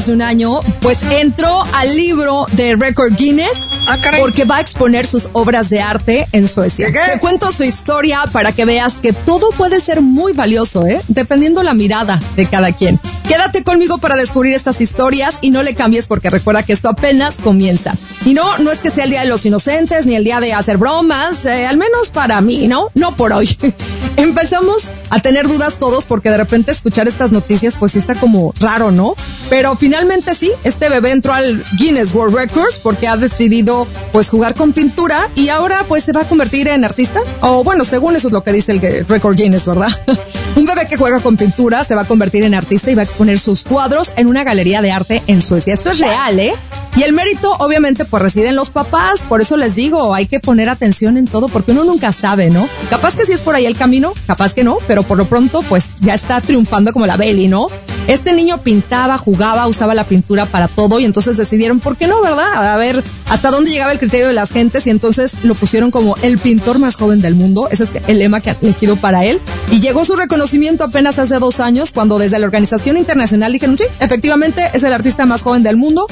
hace un año, pues entró al libro de Récord Guinness porque va a exponer sus obras de arte en Suecia. Te cuento su historia para que veas que todo puede ser muy valioso, dependiendo la mirada de cada quien. Quédate conmigo para descubrir estas historias y no le cambies porque recuerda que esto apenas comienza. Y no es que sea el Día de los Inocentes ni el día de hacer bromas, al menos para mí, no por hoy. Empezamos a tener dudas todos porque de repente escuchar estas noticias pues sí está como raro, ¿no? Pero finalmente sí, este bebé entró al Guinness World Records porque ha decidido pues jugar con pintura y ahora pues se va a convertir en artista. O bueno, según eso es lo que dice el Record Guinness, ¿verdad? Un bebé que juega con pintura se va a convertir en artista y va a exponer sus cuadros en una galería de arte en Suecia. Esto es real, Y el mérito, obviamente, pues reside en los papás. Por eso les digo, hay que poner atención en todo porque uno nunca sabe, ¿no? Capaz que sí es por ahí el camino, capaz que no, pero por lo pronto, pues ya está triunfando como la Belly, ¿no? Este niño pintaba, jugaba, usaba la pintura para todo y entonces decidieron, ¿por qué no, verdad? A ver hasta dónde llegaba el criterio de las gentes y entonces lo pusieron como el pintor más joven del mundo. Ese es el lema que han elegido para él. Y llegó su reconocimiento apenas hace 2 años cuando desde la organización internacional dijeron, sí, efectivamente es el artista más joven del mundo.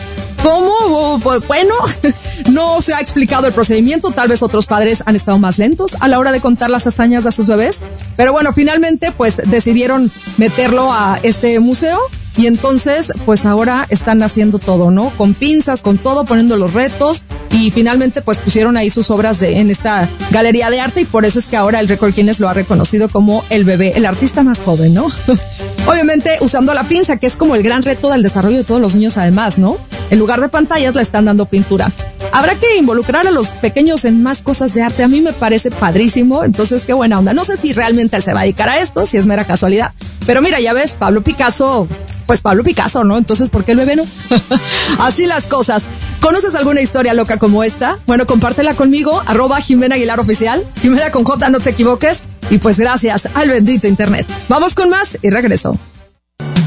¿Cómo? Bueno, no se ha explicado el procedimiento. Tal vez otros padres han estado más lentos a la hora de contar las hazañas de sus bebés. Pero bueno, finalmente pues decidieron meterlo a este museo. Y entonces, pues ahora están haciendo todo, ¿no? Con pinzas, con todo, poniendo los retos. Y finalmente, pues pusieron ahí sus obras en esta galería de arte. Y por eso es que ahora el Record Guinness lo ha reconocido como el bebé, el artista más joven, ¿no? Obviamente usando la pinza, que es como el gran reto del desarrollo de todos los niños además, ¿no? En lugar de pantallas le están dando pintura. Habrá que involucrar a los pequeños en más cosas de arte. A mí me parece padrísimo. Entonces, qué buena onda. No sé si realmente él se va a dedicar a esto, si es mera casualidad. Pero mira, ya ves, Pablo Picasso, ¿no? Entonces, ¿por qué el bebé no? Así las cosas. ¿Conoces alguna historia loca como esta? Bueno, compártela conmigo, @Jimena Aguilar Oficial. Jimena con J, no te equivoques. Y pues gracias al bendito internet. Vamos con más y regreso.